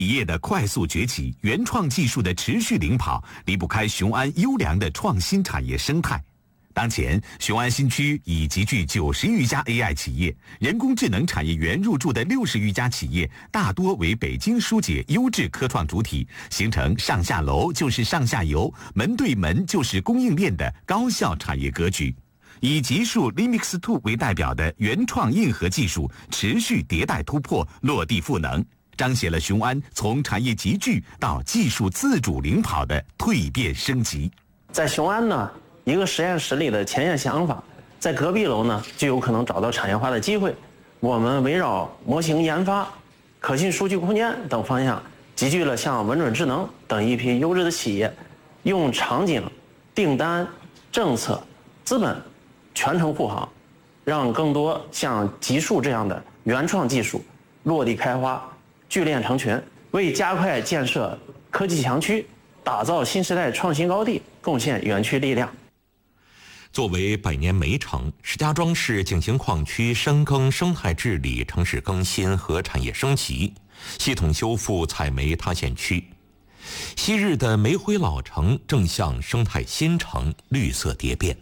企业的快速崛起，原创技术的持续领跑，离不开雄安优良的创新产业生态。当前，雄安新区已集聚90余家 AI 企业，人工智能产业园入驻的60余家企业，大多为北京疏解优质科创主体，形成上下楼就是上下游，门对门就是供应链的高效产业格局。以极速 Limix 2为代表的原创硬核技术持续迭代突破，落地赋能，彰显了雄安从产业集聚到技术自主领跑的蜕变升级。 在雄安呢，一个实验室里的前沿想法，在隔壁楼呢就有可能找到产业化的机会。我们围绕模型研发、可信数据空间等方向，集聚了像文准智能等一批优质的企业，用场景、订单、政策、资本全程护航，让更多像极速这样的原创技术落地开花、聚链成群，为加快建设科技强区、打造新时代创新高地贡献园区力量。 作为百年煤城，石家庄市井陉矿区深耕生态治理、城市更新和产业升级，系统修复采煤塌陷区。昔日的煤灰老城正向生态新城绿色蝶变。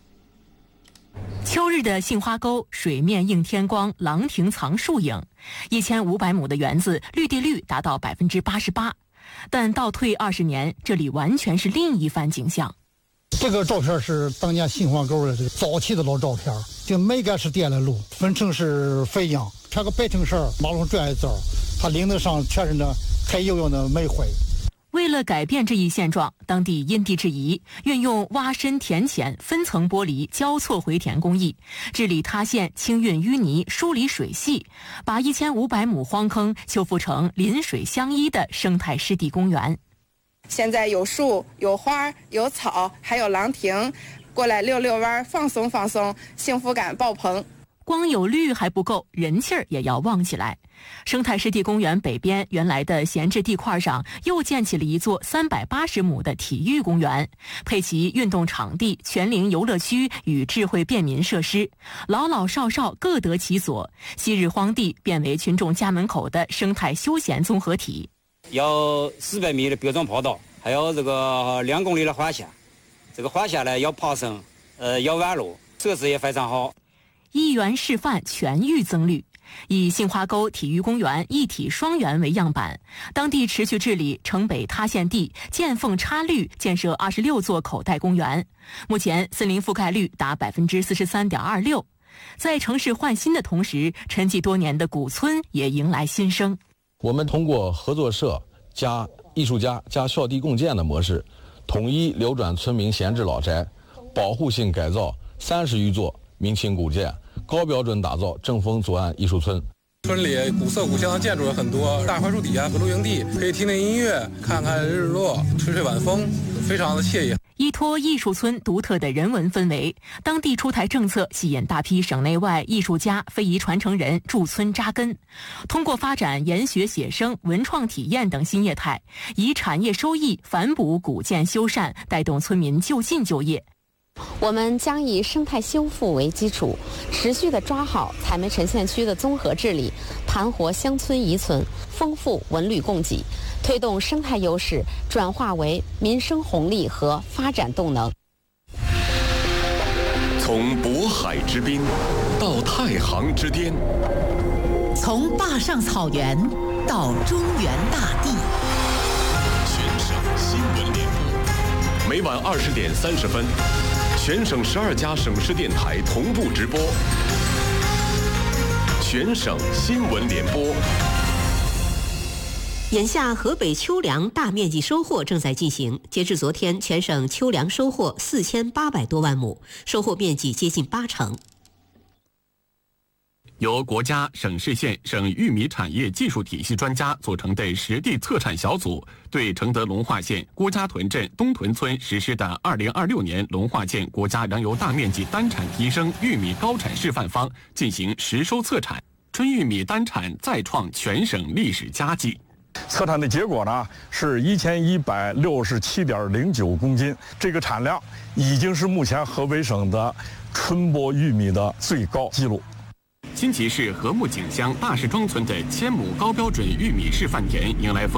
秋日的杏花沟，水面映天光，廊亭藏树影，1500亩的园子绿地率达到88%，但倒退20年，这里完全是另一番景象。 这个照片是当年杏花沟的这个早期的老照片，这煤杆是电的路，分成是肥秧，穿个白衬衫，马路上转一遭，他领子上全是那黑油油的煤灰。 为了改变这一现状，当地因地制宜，运用挖深填浅、分层剥离、交错回填工艺，治理塌陷、清运淤泥、梳理水系，把1500亩荒坑修复成林水相依的生态湿地公园。 现在有树、有花、有草，还有廊亭，过来溜溜弯，放松放松，幸福感爆棚。 光有绿还不够，人气儿也要旺起来。生态湿地公园北边原来的闲置地块上，又建起了一座380亩的体育公园，配齐运动场地、全龄游乐区与智慧便民设施，老老少少各得其所。昔日荒地变为群众家门口的生态休闲综合体。 要400米的标准跑道，还有这个2公里的花线，这个花线呢要爬升，要弯路，设施也非常好。 一园示范全域增绿，以杏花沟体育公园一体双园为样板，当地持续治理城北塌陷地，见缝插绿建设26座口袋公园，目前森林覆盖率达43.26%。在城市焕新的同时，沉寂多年的古村也迎来新生。 我们通过合作社加艺术家加校地共建的模式，统一流转村民闲置老宅，保护性改造30余座明清古建，高标准打造正风左岸艺术村。 村里古色古香的建筑有很多，大槐树底下有露营地，可以听听音乐，看看日落，吹吹晚风，非常的惬意。 依托艺术村独特的人文氛围，当地出台政策，吸引大批省内外艺术家、非遗传承人驻村扎根。通过发展研学写生、文创体验等新业态，以产业收益反哺古建修缮，带动村民就近就业。 我们将以生态修复为基础，持续地抓好采煤沉县区的综合治理，盘活乡村遗存，丰富文旅供给，推动生态优势转化为民生红利和发展动能。 从渤海之滨到太行之巅， 从坝上草原到中原大地， 全省新闻联播，每晚20点30分。全省12家省市电台同步直播，全省新闻联播。 眼下河北秋粮大面积收获正在进行，截至昨天，全省秋粮收获4800多万亩，收获面积接近80%。 由国家、省市县省玉米产业技术体系专家组成的实地测产小组，对承德龙化县郭家屯镇东屯村实施的2026年龙化县国家粮油大面积单产提升玉米高产示范方进行实收测产，春玉米单产再创全省历史佳绩。 测产的结果呢是1167.09公斤，这个产量已经是目前河北省的春播玉米的最高纪录。 新集市和睦井乡大石庄村的1000亩高标准玉米示范田迎来丰